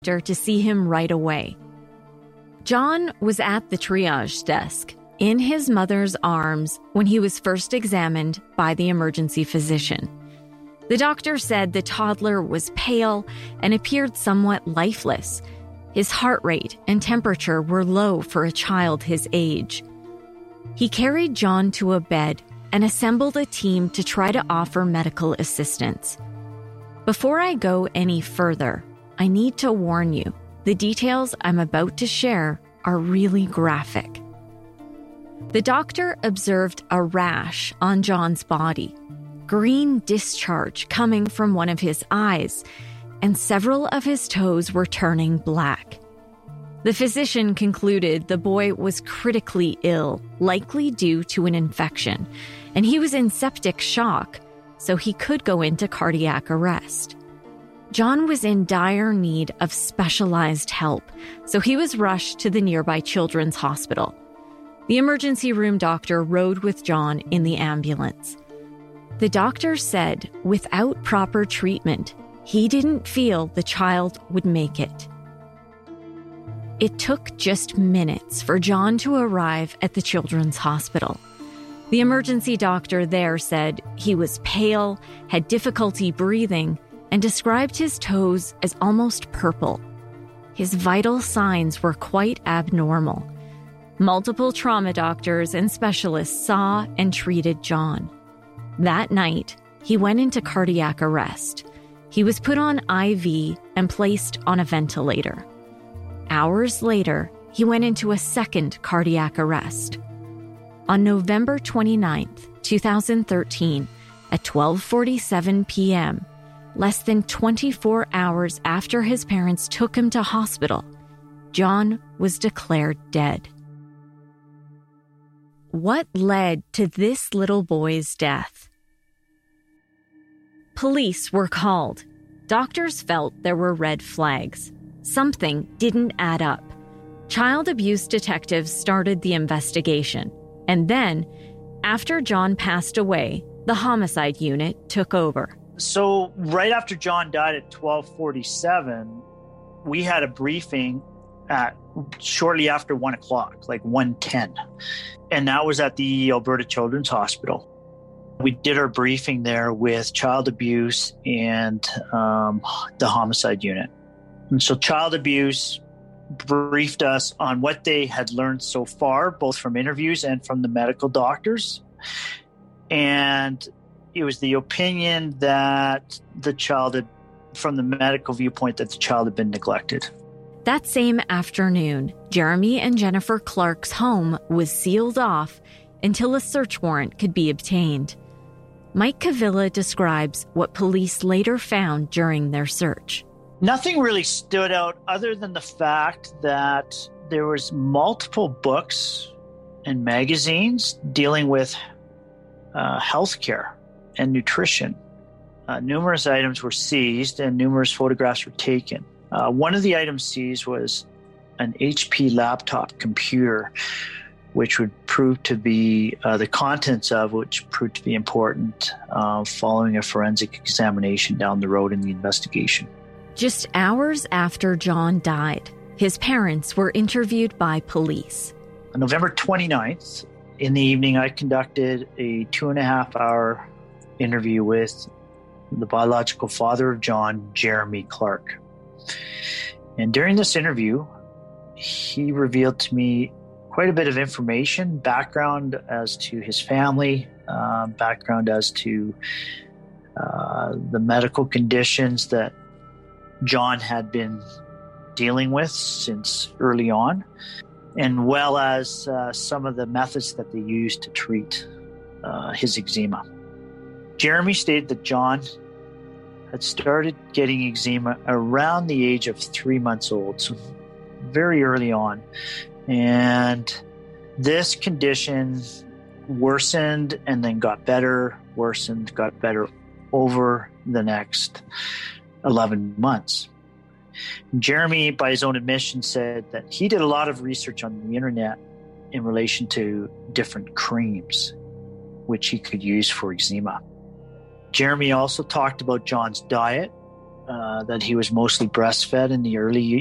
to see him right away. John was at the triage desk in his mother's arms when he was first examined by the emergency physician. The doctor said the toddler was pale and appeared somewhat lifeless. His heart rate and temperature were low for a child his age. He carried John to a bed and assembled a team to try to offer medical assistance. Before I go any further, I need to warn you, the details I'm about to share are really graphic. The doctor observed a rash on John's body, green discharge coming from one of his eyes, and several of his toes were turning black. The physician concluded the boy was critically ill, likely due to an infection, and he was in septic shock, so he could go into cardiac arrest. John was in dire need of specialized help, so he was rushed to the nearby children's hospital. The emergency room doctor rode with John in the ambulance. The doctor said without proper treatment, he didn't feel the child would make it. It took just minutes for John to arrive at the children's hospital. The emergency doctor there said he was pale, had difficulty breathing, and described his toes as almost purple. His vital signs were quite abnormal. Multiple trauma doctors and specialists saw and treated John. That night, he went into cardiac arrest. He was put on IV and placed on a ventilator. Hours later, he went into a second cardiac arrest. On November 29th, 2013, at 12:47 p.m., less than 24 hours after his parents took him to hospital, John was declared dead. What led to this little boy's death? Police were called. Doctors felt there were red flags. Something didn't add up. Child abuse detectives started the investigation. And then, after John passed away, the homicide unit took over. So right after John died at 12:47, we had a briefing at shortly after 1 o'clock, like 1:10. And that was at the Alberta Children's Hospital. We did our briefing there with child abuse and the homicide unit. And so child abuse briefed us on what they had learned so far, both from interviews and from the medical doctors. And it was the opinion that the child had, from the medical viewpoint, that the child had been neglected. That same afternoon, Jeremy and Jennifer Clark's home was sealed off until a search warrant could be obtained. Mike Cavilla describes what police later found during their search. Nothing really stood out other than the fact that there was multiple books and magazines dealing with healthcare and nutrition. Numerous items were seized and numerous photographs were taken. One of the items seized was an HP laptop computer, which would prove to be the contents of which proved to be important following a forensic examination down the road in the investigation. Just hours after John died, his parents were interviewed by police. On November 29th, in the evening, I conducted a 2.5-hour interview with the biological father of John, Jeremy Clark. And during this interview, he revealed to me quite a bit of information, background as to his family, background as to the medical conditions that John had been dealing with since early on, and well as some of the methods that they used to treat his eczema. Jeremy stated that John had started getting eczema around the age of 3 months old, so very early on. And this condition worsened and then got better, worsened, got better over the next 11 months. Jeremy, by his own admission, said that he did a lot of research on the internet in relation to different creams which he could use for eczema. Jeremy also talked about John's diet that he was mostly breastfed in the early